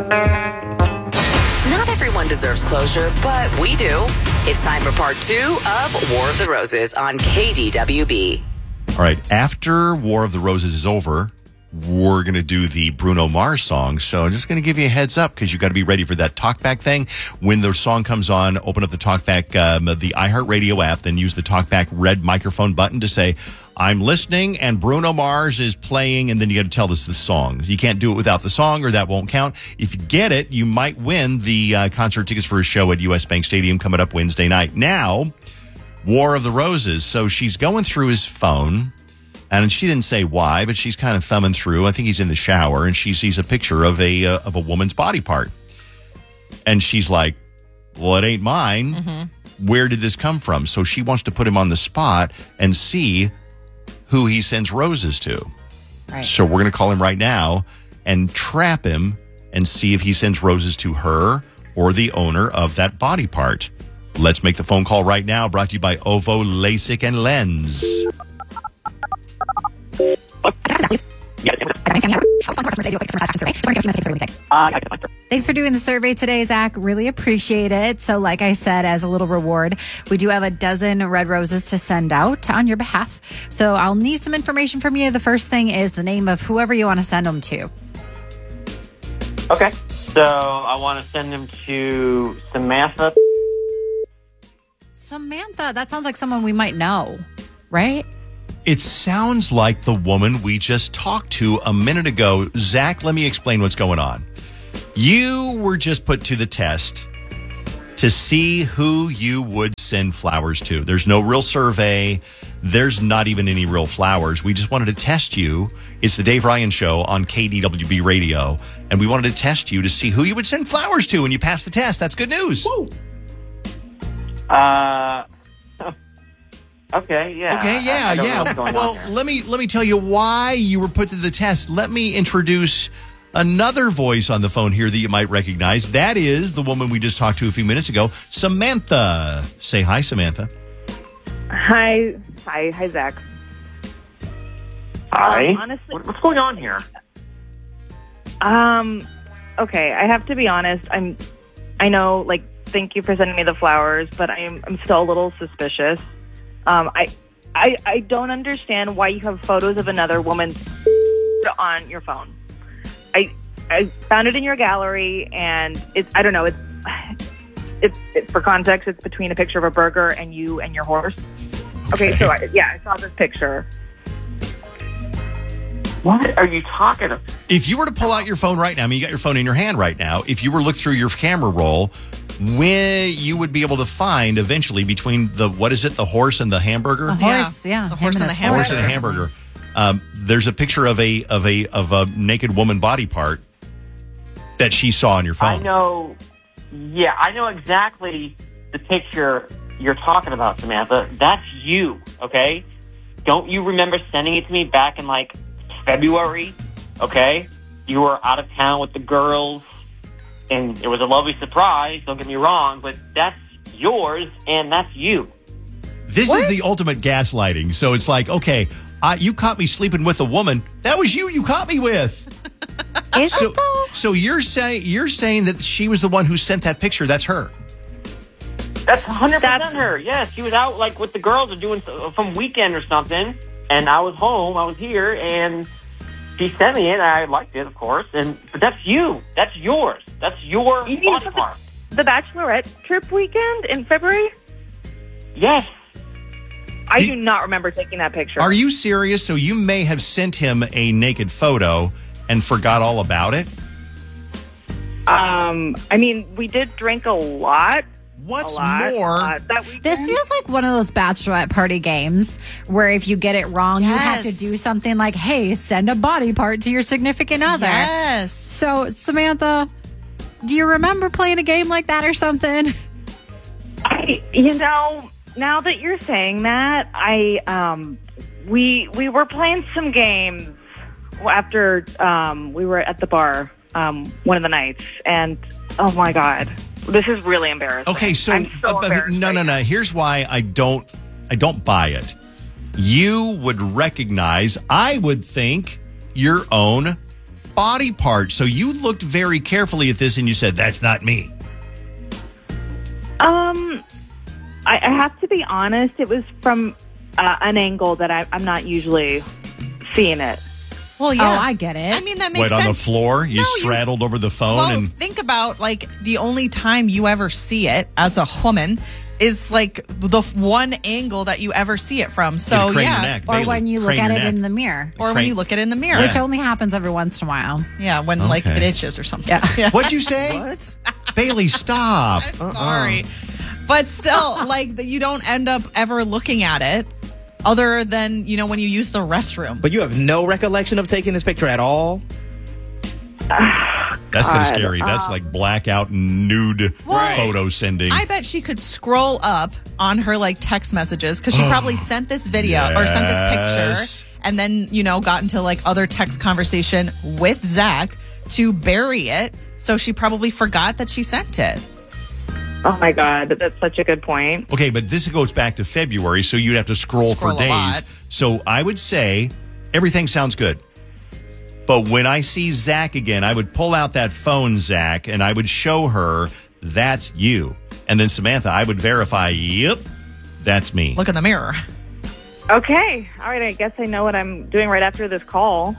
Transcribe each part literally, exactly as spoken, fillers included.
Not everyone deserves closure, but we do. It's time for part two of War of the Roses on K D W B. All right, after War of the Roses is over, we're going to do the Bruno Mars song. So I'm just going to give you a heads up because you got to be ready for that talkback thing. When the song comes on, open up the talkback, um, the iHeartRadio app, then use the talkback red microphone button to say, I'm listening and Bruno Mars is playing, and then you got to tell us the song. You can't do it without the song or that won't count. If you get it, you might win the uh, concert tickets for a show at U S Bank Stadium coming up Wednesday night. Now, War of the Roses. So she's going through his phone. And she didn't say why, but she's kind of thumbing through. I think he's in the shower, and she sees a picture of a uh, of a woman's body part. And she's like, well, it ain't mine. Mm-hmm. Where did this come from? So she wants to put him on the spot and see who he sends roses to. Right. So we're going to call him right now and trap him and see if he sends roses to her or the owner of that body part. Let's make the phone call right now, brought to you by Ovo LASIK and Lens. Thanks for doing the survey today, Zach. Really appreciate it. So like I said, as a little reward, we do have a dozen red roses to send out on your behalf. So I'll need some information from you. The first thing is the name of whoever you want to send them to. Okay. So I want to send them to Samantha. Samantha. That sounds like someone we might know, right? It sounds like the woman we just talked to a minute ago. Zach, let me explain what's going on. You were just put to the test to see who you would send flowers to. There's no real survey. There's not even any real flowers. We just wanted to test you. It's the Dave Ryan Show on K D W B Radio, and we wanted to test you to see who you would send flowers to, and you passed the test. That's good news. Woo. Uh... Okay, yeah. Okay, yeah, I, I yeah. Well, let me let me tell you why you were put to the test. Let me introduce another voice on the phone here that you might recognize. That is the woman we just talked to a few minutes ago, Samantha. Say hi, Samantha. Hi. Hi. Hi, Zach. Hi. Um, honestly, what's going on here? Um, okay, I have to be honest. I'm, I know, like, thank you for sending me the flowers, but I'm, I'm still a little suspicious. Um, I, I, I don't understand why you have photos of another woman on your phone. I, I found it in your gallery, and it's, I don't know, it's, it's, it's for context, it's between a picture of a burger and you and your horse. Okay, okay so I, yeah, I saw this picture. What are you talking about? If you were to pull out your phone right now, I mean, you got your phone in your hand right now. If you were to look through your camera roll, when you would be able to find eventually between the, what is it, the horse and the hamburger? The horse, yeah. yeah. The horse and the hamburger. Horse and the hamburger. Um, there's a picture of a of a of a naked woman body part that she saw on your phone. I know. Yeah, I know exactly the picture you're talking about, Samantha. That's you, okay? Don't you remember sending it to me back in, like, February? Okay? You were out of town with the girls, and it was a lovely surprise, don't get me wrong, but that's yours, and that's you. This What? is the ultimate gaslighting. So it's like, okay, uh, you caught me sleeping with a woman. That was you you caught me with. Is so, it though? So you're saying you're saying that she was the one who sent that picture. That's her. That's one hundred percent her. Yes, she was out, like, with the girls or doing some weekend or something, and I was home, I was here, and she sent me it, and I liked it, of course, and but that's you. That's yours. That's your You mean body the, part. the Bachelorette trip weekend in February? Yes. I Do- do not remember taking that picture. Are you serious? So you may have sent him a naked photo and forgot all about it? Um, I mean, we did drink a lot. What's a lot, more? uh, that weekend. This feels like one of those bachelorette party games where if you get it wrong, you have to Yes. do something like, hey, send a body part to your significant other. Yes. So, Samantha, do you remember playing a game like that or something? I, you know, now that you're saying that, I um, we we were playing some games after um, we were at the bar um, one of the nights, and oh my god, this is really embarrassing. Okay, so, I'm so uh, embarrassed no, right no, now. no. Here's why I don't, I don't buy it. You would recognize, I would think, your own body part. So you looked very carefully at this and you said, that's not me. Um, I, I have to be honest. It was from uh, an angle that I, I'm not usually seeing it. Well, yeah. Oh, I get it. I mean, that makes What, sense. on the floor? You No, you- straddled over the phone Well, and think about, like, the only time you ever see it as a woman is, like, the f- one angle that you ever see it from. So, you crane yeah. your neck, or Bailey. when you look Crane at your it neck. in the mirror. Or when Crane- you look at it in the mirror. Which only happens every once in a while. Yeah, when, like, Okay. it itches or something. Yeah. What'd you say? What? Bailey, stop. Sorry. But still, like, you don't end up ever looking at it other than, you know, when you use the restroom. But you have no recollection of taking this picture at all? That's kind of scary. That's like blackout nude Right. photo sending. I bet she could scroll up on her, like, text messages because she probably sent this video or sent this Yes. picture and then, you know, got into, like, other text conversation with Zach to bury it. So she probably forgot that she sent it. Oh my God, that's such a good point. Okay, but this goes back to February, so you'd have to scroll, Scroll for a days. lot. So I would say everything sounds good. But when I see Zach again, I would pull out that phone, Zach, and I would show her that's you. And then Samantha, I would verify, yep, that's me. Look in the mirror. Okay, all right. I guess I know what I'm doing right after this call.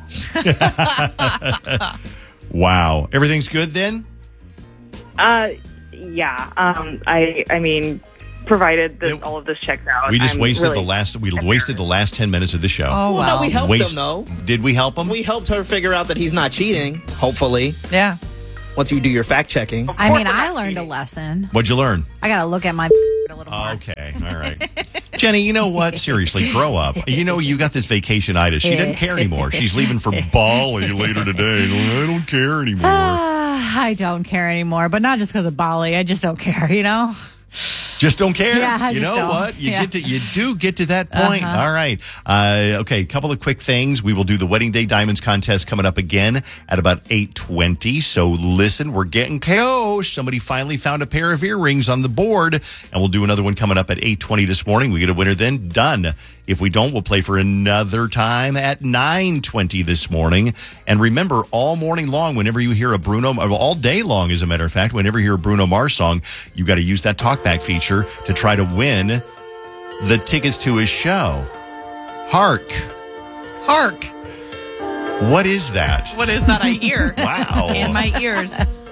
Wow. Everything's good then? Uh, yeah. Um, I, I mean, provided that Yeah. all of this checks out. We just I'm wasted really- the last we wasted the last ten minutes of the show. Oh, Well, well. no, we helped Waste- him, though. Did we help him? We helped her figure out that he's not cheating, hopefully, Yeah. once you do your fact checking. I mean, course I'm I not learned a cheating. lesson. What'd you learn? I got to look at my a little more. Okay, all right. Jenny, you know what? Seriously, grow up. You know, you got this vacationitis. She doesn't care anymore. She's leaving for Bali later today. I don't care anymore. Ah, I don't care anymore, but not just because of Bali. I just don't care, you know? Just don't care. Yeah, I you just know don't. what? You Yeah. get to you do get to that point. All right. Uh, okay, a couple of quick things. We will do the Wedding Day Diamonds contest coming up again at about eight twenty. So listen, we're getting close. Somebody finally found a pair of earrings on the board, and we'll do another one coming up at eight twenty this morning. We get a winner then. Done. If we don't, we'll play for another time at nine twenty this morning. And remember, all morning long, whenever you hear a Bruno, all day long, as a matter of fact, whenever you hear a Bruno Mars song, you got to use that talkback feature to try to win the tickets to his show. Hark. Hark. What is that? What is that I hear? Wow. In my ears.